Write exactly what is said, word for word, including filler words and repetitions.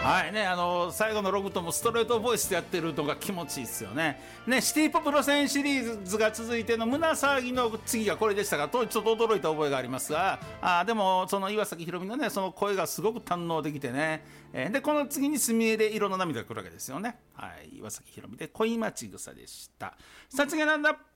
はいね、あの最後のログともストレートボイスでやってるのが気持ちいいですよね。ね、シティポップ路線シリーズが続いての胸騒ぎの次がこれでしたが、当時ちょっと驚いた覚えがありますが、あでもその岩崎宏美のねその声がすごく堪能できてね、えー、でこの次に墨絵で色の涙が来るわけですよね。はい、岩崎宏美で恋待ち草でした。さあ次はなんだ。